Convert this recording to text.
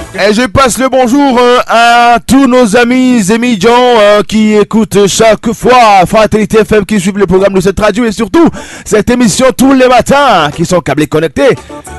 Et je passe le bonjour à tous nos amis et migrants qui écoutent chaque fois Fraternité FM, qui suivent le programme de cette radio et surtout cette émission tous les matins, qui sont câblés connectés